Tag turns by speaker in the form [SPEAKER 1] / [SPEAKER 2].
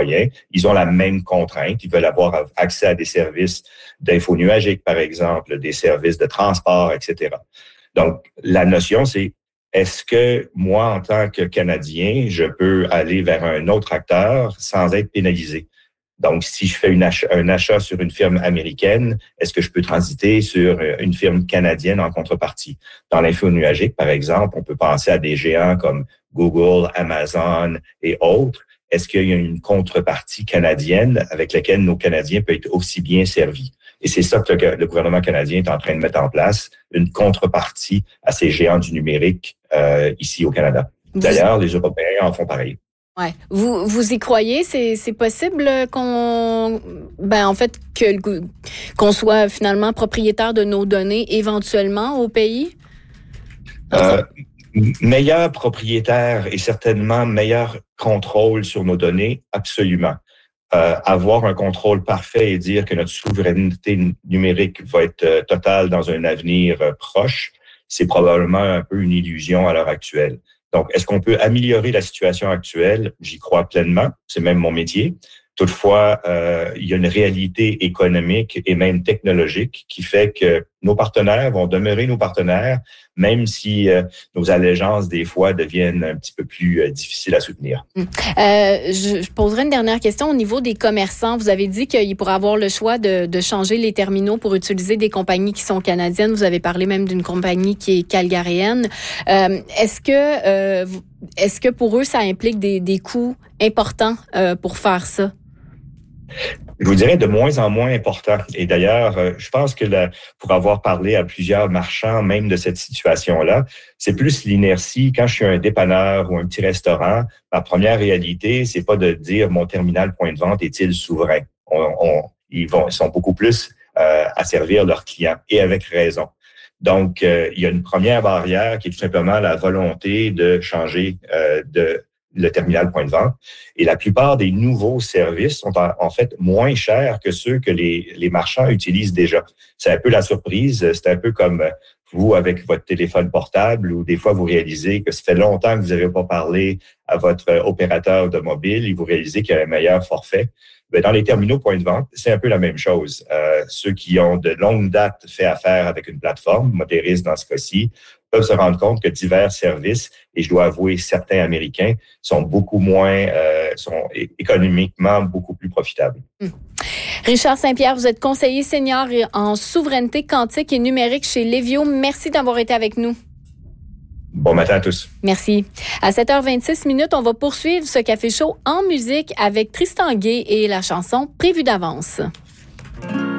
[SPEAKER 1] citoyens. Ils ont la même contrainte. Ils veulent avoir accès à des services d'info nuagique, par exemple, des services de transport, etc. Donc, la notion, c'est est-ce que moi, en tant que Canadien, je peux aller vers un autre acteur sans être pénalisé? Donc, si je fais un achat sur une firme américaine, est-ce que je peux transiter sur une firme canadienne en contrepartie? Dans l'info nuagique, par exemple, on peut penser à des géants comme Google, Amazon et autres. Est-ce qu'il y a une contrepartie canadienne avec laquelle nos Canadiens peuvent être aussi bien servis? Et c'est ça que le gouvernement canadien est en train de mettre en place, une contrepartie à ces géants du numérique ici au Canada. D'ailleurs, les Européens en font pareil.
[SPEAKER 2] Ouais. Vous y croyez? C'est possible qu'on soit finalement propriétaire de nos données éventuellement au pays?
[SPEAKER 1] Meilleur propriétaire et certainement meilleur contrôle sur nos données, absolument. Avoir un contrôle parfait et dire que notre souveraineté numérique va être totale dans un avenir proche, c'est probablement un peu une illusion à l'heure actuelle. Donc, est-ce qu'on peut améliorer la situation actuelle? J'y crois pleinement. C'est même mon métier. Toutefois, il y a une réalité économique et même technologique qui fait que nos partenaires vont demeurer nos partenaires, même si nos allégeances, des fois, deviennent un petit peu plus difficiles à soutenir.
[SPEAKER 2] Je poserai une dernière question au niveau des commerçants. Vous avez dit qu'il pourrait avoir le choix de changer les terminaux pour utiliser des compagnies qui sont canadiennes. Vous avez parlé même d'une compagnie qui est calgarienne. Est-ce que pour eux, ça implique des coûts importants pour faire ça?
[SPEAKER 1] Je vous dirais de moins en moins important. Et d'ailleurs, je pense que pour avoir parlé à plusieurs marchands, même de cette situation-là, c'est plus l'inertie. Quand je suis un dépanneur ou un petit restaurant, ma première réalité, c'est pas de dire mon terminal point de vente est-il souverain. Ils sont beaucoup plus à servir leurs clients et avec raison. Donc, il y a une première barrière qui est tout simplement la volonté de changer le terminal point de vente. Et la plupart des nouveaux services sont en fait moins chers que ceux que les marchands utilisent déjà. C'est un peu la surprise. C'est un peu comme vous avec votre téléphone portable où des fois vous réalisez que ça fait longtemps que vous n'avez pas parlé à votre opérateur de mobile et vous réalisez qu'il y a un meilleur forfait. Mais dans les terminaux point de vente, c'est un peu la même chose. Ceux qui ont de longue date fait affaire avec une plateforme, Moteris dans ce cas-ci, peuvent se rendre compte que divers services, et je dois avouer certains Américains, sont beaucoup moins, sont économiquement beaucoup plus profitables.
[SPEAKER 2] Richard Saint-Pierre, vous êtes conseiller senior en souveraineté quantique et numérique chez Lévio. Merci d'avoir été avec nous.
[SPEAKER 1] Bon matin à tous.
[SPEAKER 2] Merci. À 7h26, on va poursuivre ce Café Chaud en musique avec Tristan Gay et la chanson Prévu d'avance.